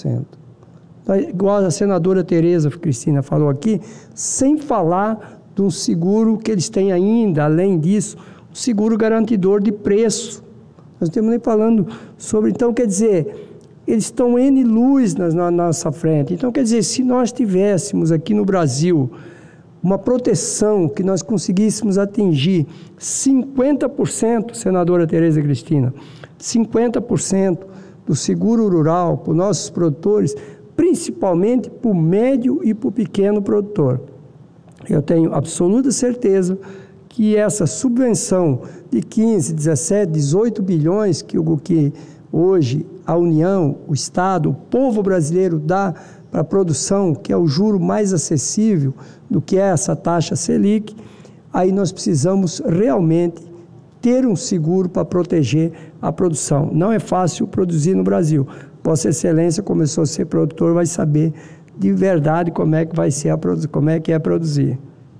50%. Igual a senadora Tereza Cristina falou aqui, sem falar de um seguro que eles têm ainda, além disso, um seguro garantidor de preço. Nós não estamos nem falando sobre... Então, quer dizer, eles estão N luz na nossa frente. Então, quer dizer, se nós tivéssemos aqui no Brasil uma proteção que nós conseguíssemos atingir 50%, senadora Tereza Cristina, 50% do seguro rural para os nossos produtores, principalmente para o médio e para o pequeno produtor. Eu tenho absoluta certeza que essa subvenção de 15, 17, 18 bilhões que hoje a União, o Estado, o povo brasileiro dá para a produção, que é o juro mais acessível do que é essa taxa Selic, aí nós precisamos realmente ter um seguro para proteger a produção. Não é fácil produzir no Brasil. Vossa Excelência começou a ser produtor, vai saber de verdade como é que vai ser como é que é produzir.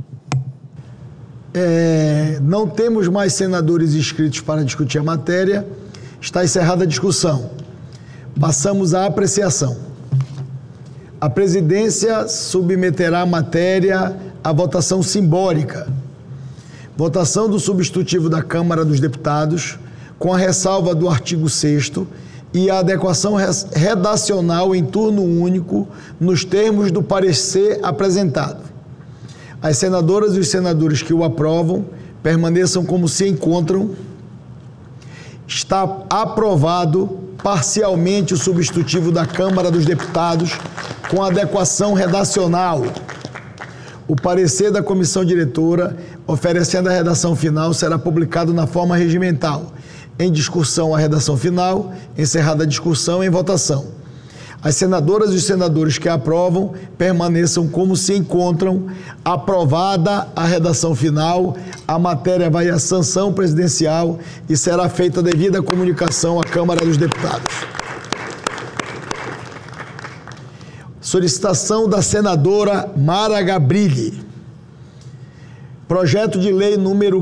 Não temos mais senadores inscritos para discutir a matéria. Está encerrada a discussão. Passamos à apreciação. A presidência submeterá a matéria à votação simbólica. Votação do substitutivo da Câmara dos Deputados, com a ressalva do artigo 6º e a adequação redacional em turno único nos termos do parecer apresentado. As senadoras e os senadores que o aprovam permaneçam como se encontram. Está aprovado parcialmente o substitutivo da Câmara dos Deputados com adequação redacional. O parecer da comissão diretora, oferecendo a redação final, será publicado na forma regimental. Em discussão, a redação final, encerrada a discussão, em votação. As senadoras e os senadores que aprovam permaneçam como se encontram. Aprovada a redação final, a matéria vai à sanção presidencial e será feita a devida comunicação à Câmara dos Deputados. Solicitação da senadora Mara Gabrilli. Projeto de lei número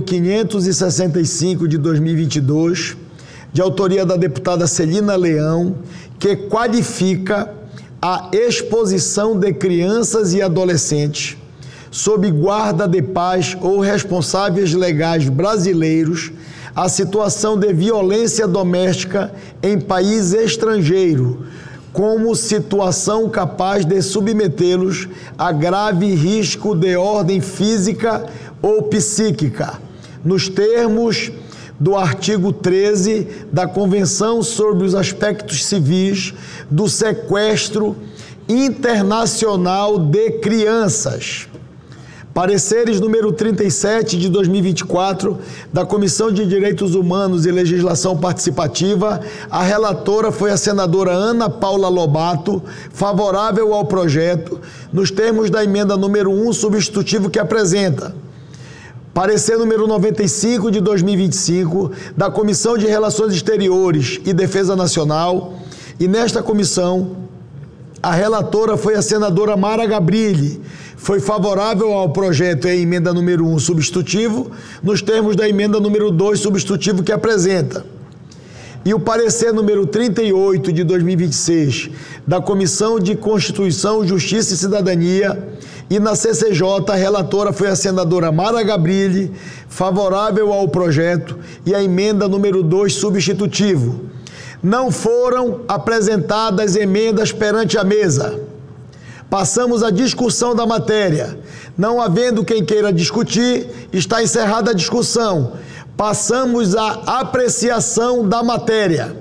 565 de 2022, de autoria da deputada Celina Leão, que qualifica a exposição de crianças e adolescentes sob guarda de pais ou responsáveis legais brasileiros à situação de violência doméstica em país estrangeiro, como situação capaz de submetê-los a grave risco de ordem física ou psíquica, nos termos do artigo 13 da Convenção sobre os Aspectos Civis do Sequestro Internacional de Crianças. Pareceres número 37 de 2024 da Comissão de Direitos Humanos e Legislação Participativa. A relatora foi a senadora Ana Paula Lobato, favorável ao projeto, nos termos da emenda número 1, substitutivo que apresenta. Parecer número 95 de 2025 da Comissão de Relações Exteriores e Defesa Nacional, e nesta comissão a relatora foi a senadora Mara Gabrilli, foi favorável ao projeto em emenda número 1 substitutivo, nos termos da emenda número 2 substitutivo que apresenta. E o parecer número 38 de 2026 da Comissão de Constituição, Justiça e Cidadania, e na CCJ a relatora foi a senadora Mara Gabrilli, favorável ao projeto, e a emenda número 2 substitutivo. Não foram apresentadas emendas perante a mesa. Passamos à discussão da matéria. Não havendo quem queira discutir, está encerrada a discussão. Passamos à apreciação da matéria.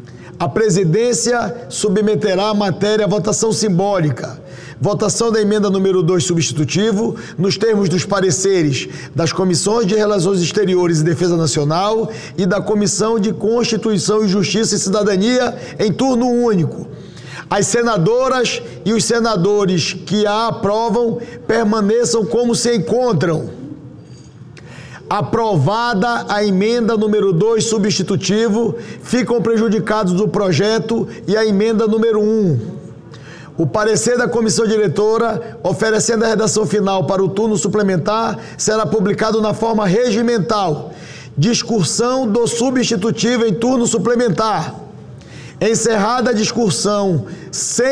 A presidência submeterá a matéria à votação simbólica. Votação da emenda número 2 substitutivo, nos termos dos pareceres das Comissões de Relações Exteriores e Defesa Nacional e da Comissão de Constituição e Justiça e Cidadania, em turno único. As senadoras e os senadores que a aprovam permaneçam como se encontram. Aprovada a emenda número 2 substitutivo, ficam prejudicados o projeto e a emenda número 1. O parecer da comissão diretora, oferecendo a redação final para o turno suplementar, será publicado na forma regimental. Discussão do substitutivo em turno suplementar. Encerrada a discussão, sem